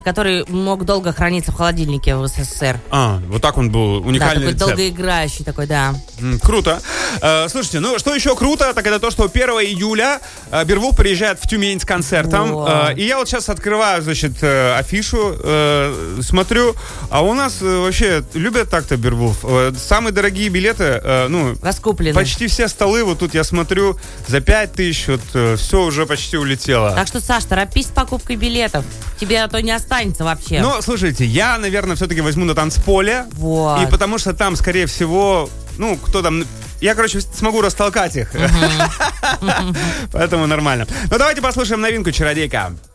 который мог долго храниться в холодильнике в СССР. Вот так он был, уникальный рецепт. Да, такой рецепт. долгоиграющий такой, да. Круто. Слушайте, ну что еще круто, так это то, что 1 июля Beerwulf приезжает в Тюмень с концертом. И я вот сейчас открываю, значит, афишу, смотрю, а у нас вообще любят так-то Beerwulf. Самые дорогие билеты, раскуплены. Почти все столы, вот тут я смотрю, за 5000, вот все уже почти улетело. Так что, Саш, торопись с покупкой билетов. Тебе то не останется вообще. Ну, слушайте, я, наверное, все-таки возьму на танцполе. Вот. И потому что там, скорее всего, кто там... Я, смогу растолкать их. Поэтому нормально. Ну, давайте послушаем новинку «Чародейка».